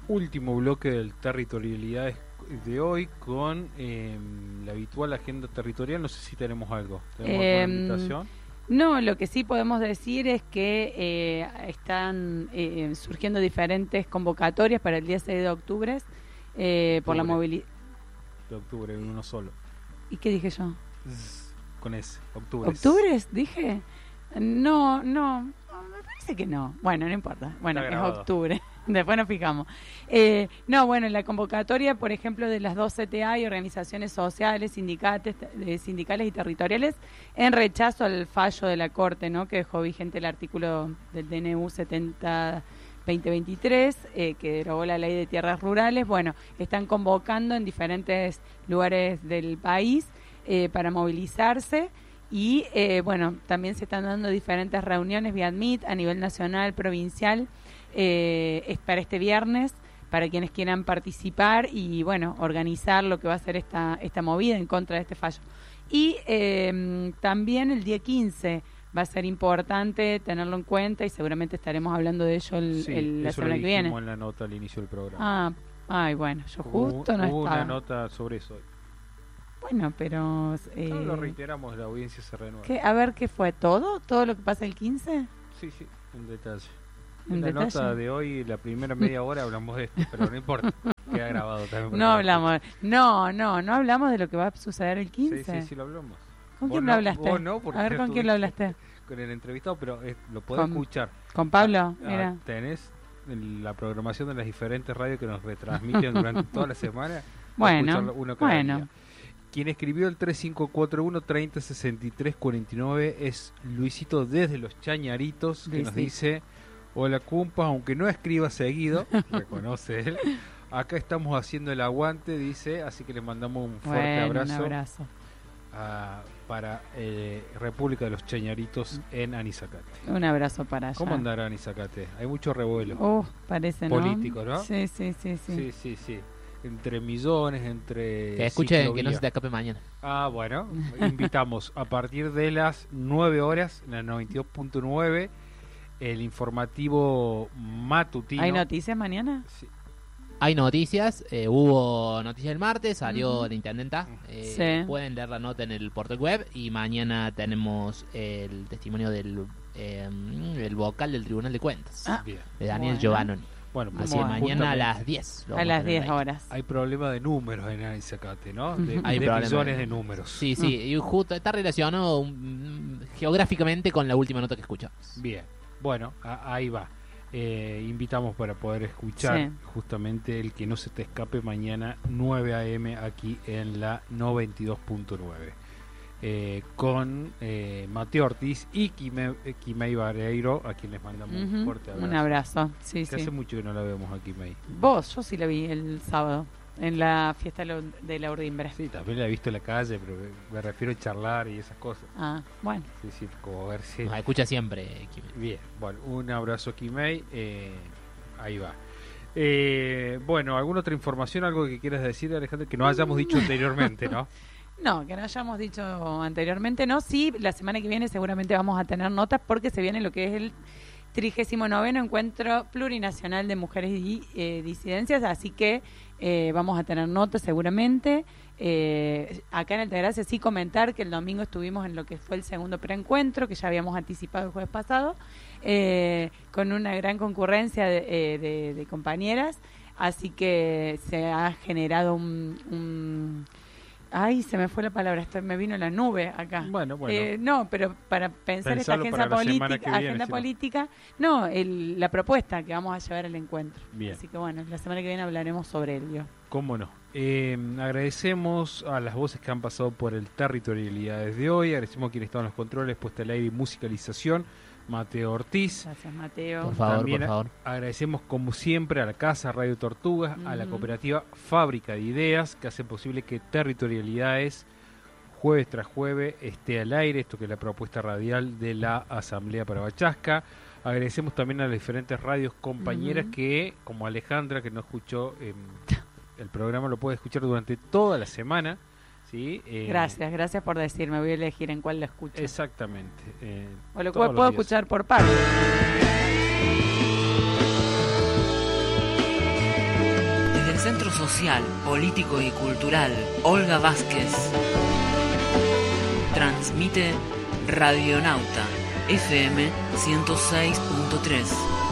último bloque del Territorialidades de hoy con la habitual agenda territorial. No sé si tenemos algo. ¿Tenemos alguna invitación? No, lo que sí podemos decir es que están surgiendo diferentes convocatorias para el día 6 de octubre por la movilidad. De octubre, uno solo. ¿Y qué dije yo? Con ese, octubre. ¿Octubres? Dije. No, me parece que no. Bueno, no importa. Bueno, es octubre. Después nos fijamos. No, bueno, la convocatoria, por ejemplo, de las dos CTA y organizaciones sociales, sindicales y territoriales, en rechazo al fallo de la Corte, ¿no? Que dejó vigente el artículo del DNU 70-2023, que derogó la ley de tierras rurales. Bueno, están convocando en diferentes lugares del país para movilizarse. Y, bueno, también se están dando diferentes reuniones vía Meet a nivel nacional, provincial, es para este viernes, para quienes quieran participar y, bueno, organizar lo que va a ser esta movida en contra de este fallo. Y también el día 15 va a ser importante tenerlo en cuenta y seguramente estaremos hablando de ello la semana que viene. En la nota al inicio del programa. Ay, bueno, yo justo no estaba. Hubo una nota sobre eso hoy. Bueno, pero... lo reiteramos, la audiencia se renueva. A ver, ¿qué fue? ¿Todo lo que pasa el 15? Sí, un detalle. En la nota de hoy, la primera media hora hablamos de esto, pero no importa, queda grabado también. No hablamos de lo que va a suceder el 15. Sí, lo hablamos. ¿Con quién lo hablaste? Vos no, porque a ver, ¿con quién lo hablaste? Con el entrevistado, pero lo podés escuchar. ¿Con Pablo? Mira. Tenés la programación de las diferentes radios que nos retransmiten durante toda la semana. Bueno. Día. Quien escribió el 3541-306349 es Luisito desde Los Chañaritos, que nos dice: hola Cumpas, aunque no escriba seguido, reconoce él, acá estamos haciendo el aguante, dice, así que le mandamos un fuerte abrazo. Un abrazo. Para República de los Chañaritos en Anizacate. Un abrazo para allá. ¿Cómo andará Anizacate? Hay mucho revuelo. Parece, político, ¿no? Sí. Sí. Entre millones, entre... Que escuchen, que no se te escape mañana. Bueno, invitamos a partir de las 9 horas, en la 92.9, el informativo matutino. ¿Hay noticias mañana? Sí. Hay noticias, hubo noticias el martes, salió la intendenta, sí. Pueden leer la nota en el portal web y mañana tenemos el testimonio del el vocal del Tribunal de Cuentas, de Daniel Giovannoni. Bueno, así que mañana a las 10. A las 10 horas. Hay problema de números en Anizacate, ¿no? De millones de números. Sí, y justo está relacionado geográficamente con la última nota que escuchamos. Bien, bueno, ahí va. Invitamos para poder escuchar justamente el que no se te escape mañana 9 a.m. aquí en la 92.9 con Mateo Ortiz y Quimei Vareiro, a quien les mandamos un fuerte abrazo. Un abrazo, sí. Hace mucho que no la vemos a Quimei. Yo sí la vi el sábado en la fiesta de la Urdimbre. Sí, también la he visto en la calle, pero me refiero a charlar y esas cosas. Bueno. Sí, como ver si... Nos escucha siempre, Quimei. Bien, bueno, un abrazo, Quimei. Ahí va. Bueno, ¿alguna otra información, algo que quieras decir, Alejandro, que no hayamos dicho anteriormente, no? No, que no hayamos dicho anteriormente, no. Sí, la semana que viene seguramente vamos a tener notas porque se viene lo que es el 39º Encuentro Plurinacional de Mujeres y Disidencias, así que vamos a tener notas seguramente. Acá en Altagracia sí comentar que el domingo estuvimos en lo que fue el segundo preencuentro, que ya habíamos anticipado el jueves pasado, con una gran concurrencia de compañeras, así que se ha generado Ay, se me fue la palabra, me vino la nube acá. Bueno. No, pero para pensar esta agenda política, no, la propuesta que vamos a llevar al encuentro. Bien. Así que bueno, la semana que viene hablaremos sobre ello. ¿Cómo no? Agradecemos a las voces que han pasado por el Territorialidades de hoy, agradecemos a quienes estaban en los controles, puesta al aire y musicalización, Mateo Ortiz. Gracias, Mateo. Por favor, También por favor. Agradecemos como siempre a la Casa Radio Tortugas, a la cooperativa Fábrica de Ideas, que hace posible que Territorialidades jueves tras jueves esté al aire, esto que es la propuesta radial de la Asamblea para Bachasca. Agradecemos también a las diferentes radios compañeras que, como Alejandra, que no escuchó el programa, lo puede escuchar durante toda la semana. ¿Sí? Gracias por decirme, voy a elegir en cuál lo escucho. Exactamente. O lo puedo escuchar por parte. Centro Social, Político y Cultural Olga Vázquez transmite Radionauta FM 106.3.